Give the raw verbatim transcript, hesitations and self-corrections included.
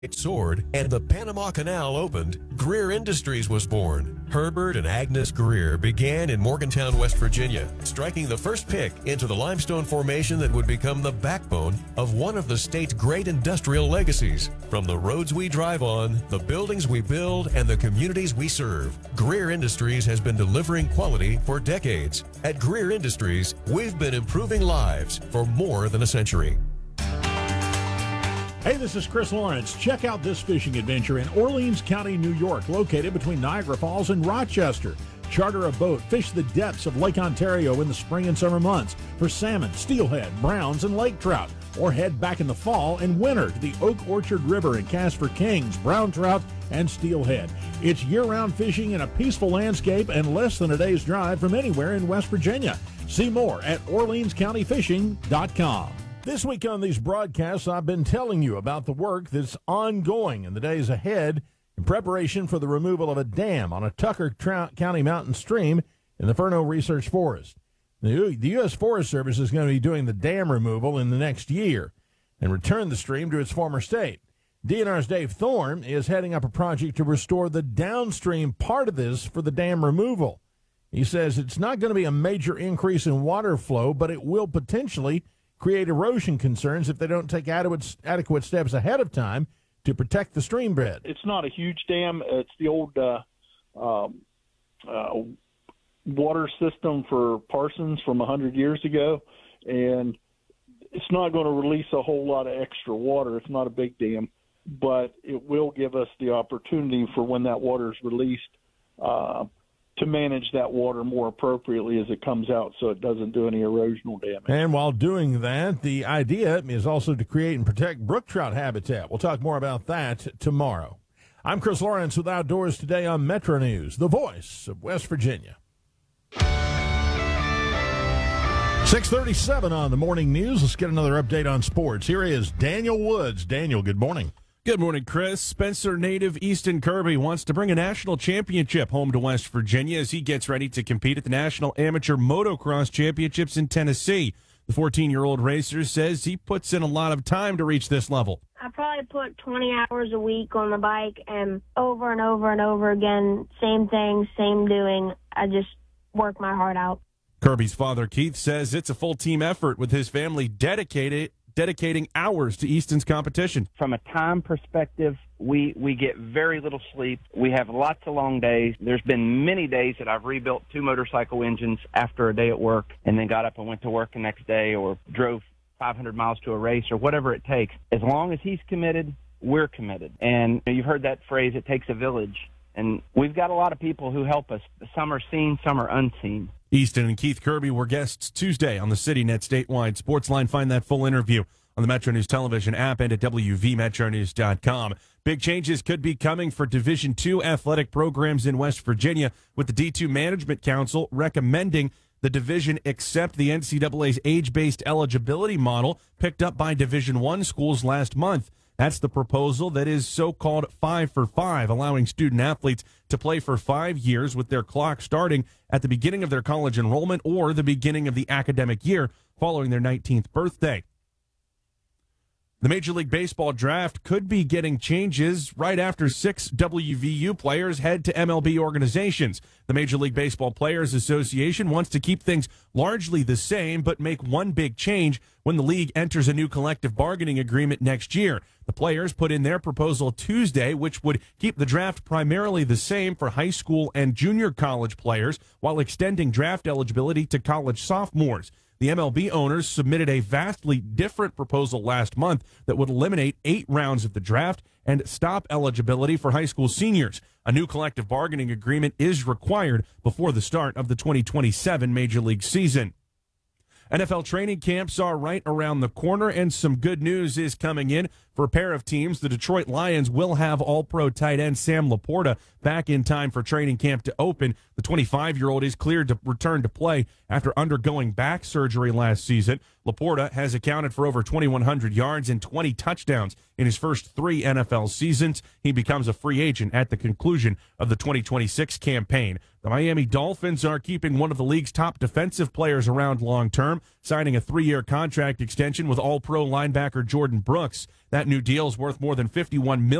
It soared, and the Panama Canal opened, Greer Industries was born. Herbert and Agnes Greer began in Morgantown, West Virginia, striking the first pick into the limestone formation that would become the backbone of one of the state's great industrial legacies. From the roads we drive on, the buildings we build, and the communities we serve, Greer Industries has been delivering quality for decades. At Greer Industries, we've been improving lives for more than a century. Hey, this is Chris Lawrence. Check out this fishing adventure in Orleans County, New York, located between Niagara Falls and Rochester. Charter a boat, fish the depths of Lake Ontario in the spring and summer months for salmon, steelhead, browns, and lake trout. Or head back in the fall and winter to the Oak Orchard River and cast for kings, brown trout, and steelhead. It's year-round fishing in a peaceful landscape and less than a day's drive from anywhere in West Virginia. See more at Orleans County Fishing dot com. This week on these broadcasts, I've been telling you about the work that's ongoing in the days ahead in preparation for the removal of a dam on a Tucker County mountain stream in the Furneaux Research Forest. The U S Forest Service is going to be doing the dam removal in the next year and return the stream to its former state. D N R's Dave Thorne is heading up a project to restore the downstream part of this for the dam removal. He says it's not going to be a major increase in water flow, but it will potentially create erosion concerns if they don't take adequate, adequate steps ahead of time to protect the stream bed. It's not a huge dam. It's the old uh, um, uh, water system for Parsons from one hundred years ago, and it's not going to release a whole lot of extra water. It's not a big dam, but it will give us the opportunity for when that water is released uh, to manage that water more appropriately as it comes out so it doesn't do any erosional damage. And while doing that, the idea is also to create and protect brook trout habitat. We'll talk more about that tomorrow. I'm Chris Lawrence with Outdoors Today on Metro News, the voice of West Virginia. six thirty-seven on the morning news. Let's get another update on sports. Here is Daniel Woods. Daniel, good morning. Good morning, Chris. Spencer native Easton Kirby wants to bring a national championship home to West Virginia as he gets ready to compete at the National Amateur Motocross Championships in Tennessee. The fourteen-year-old racer says he puts in a lot of time to reach this level. I probably put twenty hours a week on the bike and over and over and over again, same thing, same doing. I just work my heart out. Kirby's father, Keith, says it's a full team effort with his family dedicated dedicating hours to Easton's competition. From a time perspective, we, we get very little sleep. We have lots of long days. There's been many days that I've rebuilt two motorcycle engines after a day at work and then got up and went to work the next day or drove five hundred miles to a race or whatever it takes. As long as he's committed, we're committed. And you've heard that phrase, it takes a village. And we've got a lot of people who help us. Some are seen, some are unseen. Easton and Keith Kirby were guests Tuesday on the CityNet statewide sports line. Find that full interview on the Metro News television app and at W V Metro News dot com. Big changes could be coming for Division two athletic programs in West Virginia, with the D two Management Council recommending the division accept the N C double A's age-based eligibility model picked up by Division one schools last month. That's the proposal that is so-called five for five, allowing student athletes to play for five years with their clock starting at the beginning of their college enrollment or the beginning of the academic year following their nineteenth birthday. The Major League Baseball draft could be getting changes right after six W V U players head to M L B organizations. The Major League Baseball Players Association wants to keep things largely the same, but make one big change when the league enters a new collective bargaining agreement next year. The players put in their proposal Tuesday, which would keep the draft primarily the same for high school and junior college players while extending draft eligibility to college sophomores. The M L B owners submitted a vastly different proposal last month that would eliminate eight rounds of the draft and stop eligibility for high school seniors. A new collective bargaining agreement is required before the start of the twenty twenty-seven Major League season. N F L training camps are right around the corner, and some good news is coming in for a pair of teams. The Detroit Lions will have all-pro tight end Sam Laporta back in time for training camp to open. The twenty-five-year-old is cleared to return to play after undergoing back surgery last season. Laporta has accounted for over twenty-one hundred yards and twenty touchdowns in his first three N F L seasons. He becomes a free agent at the conclusion of the twenty twenty-six campaign. The Miami Dolphins are keeping one of the league's top defensive players around long-term, signing a three-year contract extension with All-Pro linebacker Jordan Brooks. That new deal is worth more than fifty-one million dollars.